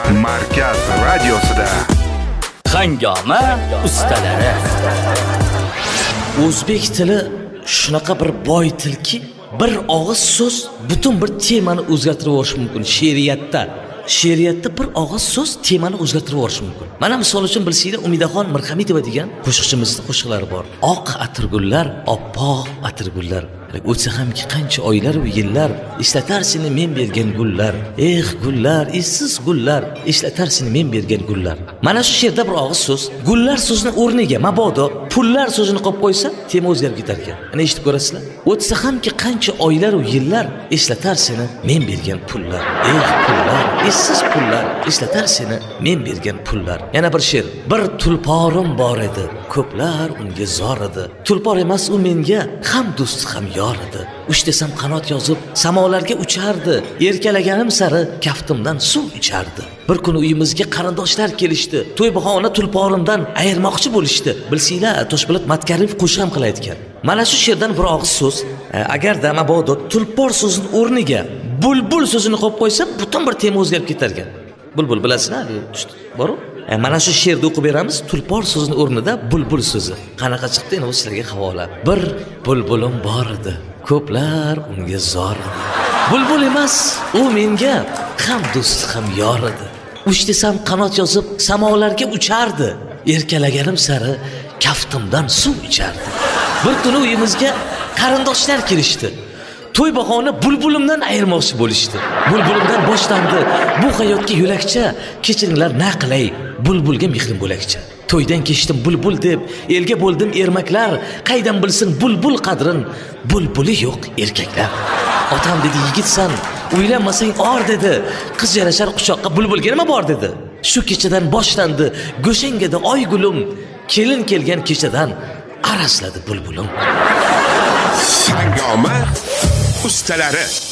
Markaz radiosida Hangoma ustalari. O'zbek tili shunaqa bir boy tilki, bir og'iz so'z butun bir temani o'zgartirib yuborishi mumkin. She'riyatda bir og'iz so'z temani o'zgartirib yuborishi mumkin. Mana misol uchun bilsanglar, Umidaxon Mirhamidova degan qo'shiqchimizning qo'shiqlari bor. Oq atirgullar, oppoq atirgullar. O'tsa hamki qancha oylar va yillar, eslatar seni men bergan gullar. Gullar, esiz gullar, eslatar seni men bergan gullar. Mana shu she'rda bir og'iz so'z, gullar so'zini o'rniga mabodo pullar so'zini qo'yib qo'ysa, tema o'zgarib ketar ekan. Ana eshitib ko'rasizlar? O'tsa hamki qancha oylar va yillar, eslatar seni men bergan pullar. Pullar, esiz pullar, eslatar seni men bergan pullar. Yana bir she'r. Bir tulporim bor edi, ko'plar unga zor edi. Tulpor emas u menga, ham do'st ham yor edi. Uch desam qanot yozib samolarga uchardi. Erkalaganim sari kaftimdan suv ichardi. Bir kun uyimizga qarindoshlar kelishdi. To'y bahona tulporimdan ayirmoqchi bo'lishdi. Bilsinglar, Toshpo'lat Matkarimov qo'shiq ham qilayotgan. Mana shu she'rdan bir og'iz so'z, agarda mabodo tulpor so'zining o'rniga bulbul so'zini qo'yib qo'ysa, butun bir tema o'zgarib ketar ekan. Bulbul bilasizlar, bor-ku. Mana shu she'rni o'qib beramiz. Tulpor so'zining o'rnida bulbul so'zi. Qanaqa chiqdi, endi sizlarga havola. Bir bulbulim bor edi, ko'plar unga zor edi. Bulbul emas, u menga ham do'st ham yor edi. Uch desam qanot yozib samolarga uchardi. Erkalaganim sari kaftimdan suv ichardi. Bir kuni uyimizga qarindoshlar kelishdi. To'y bahona bulbulimdan ayirmoqchi bo'lishdi. Bulbulimdan boshlandi bu hayotga yo'lakcha. Kechiringlar, na qilay, bulbulga mehrim bo'lakcha. To'ydan kechdim bulbul deb, elga bo'ldim ermaklar. Qaydan bilsin bulbul qadrin, bulbuli yo'q erkaklar. Otam dedi, yigitsan, uylanmasang or dedi. Qiz yarashar quchoqqa, bulbulga nima bor dedi. Shu kechadan boshlandi go'shangada oy gulim. Kelin kelgan kechadan arasladi bulbulim. Hangoma ustalari.